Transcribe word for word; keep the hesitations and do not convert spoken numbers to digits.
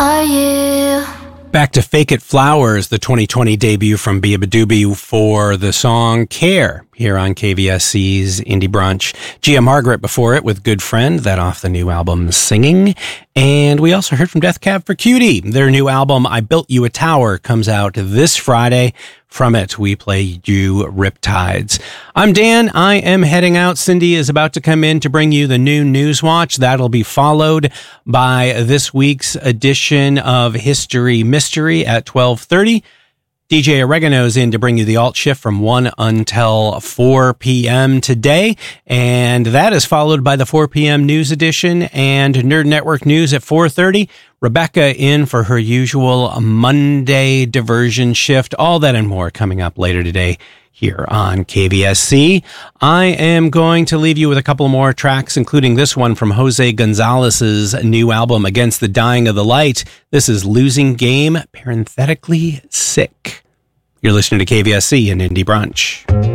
are you? Back to Fake It Flowers, the twenty twenty debut from Beabadoobee for the song Care here on K V S C's Indie Brunch. Gia Margaret before it with Good Friend, that off the new album Singing. And we also heard from Death Cab for Cutie. Their new album, I Built You a Tower, comes out this Friday. From it, we play you Riptides. I'm Dan. I am heading out. Cindy is about to come in to bring you the new News Watch. That'll be followed by this week's edition of History Mystery at twelve thirty. D J Oregano's in to bring you the Alt Shift from one until four p.m. today. And that is followed by the four p.m. news edition and Nerd Network News at four thirty. Rebecca in for her usual Monday diversion shift. All that and more coming up later today here on K V S C. I am going to leave you with a couple more tracks, including this one from Jose Gonzalez's new album, Against the Dying of the Light. This is Losing Game, parenthetically Sick. You're listening to K V S C and Indie Brunch.